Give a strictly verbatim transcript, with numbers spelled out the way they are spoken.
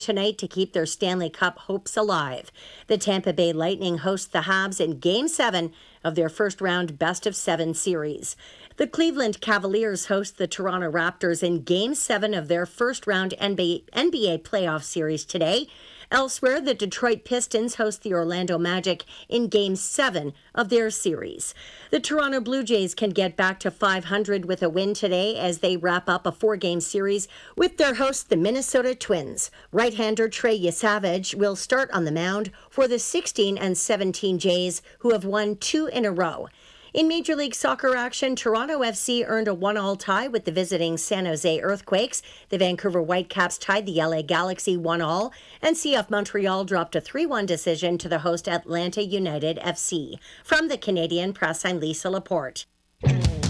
tonight to keep their Stanley Cup hopes alive. The Tampa Bay Lightning host the Habs in Game seven of their first-round best-of-seven series. The Cleveland Cavaliers host the Toronto Raptors in Game seven of their first-round N B A playoff series today. Elsewhere, the Detroit Pistons host the Orlando Magic in Game seven of their series. The Toronto Blue Jays can get back to five hundred with a win today as they wrap up a four-game series with their hosts, the Minnesota Twins. Right-hander Trey Yesavage will start on the mound for the sixteen and seventeen Jays, who have won two in a row. In Major League Soccer action, Toronto F C earned a one-all tie with the visiting San Jose Earthquakes. The Vancouver Whitecaps tied the L A Galaxy one-all, and C F Montreal dropped a three one decision to the host Atlanta United F C. From the Canadian Press, I'm Lisa Laporte.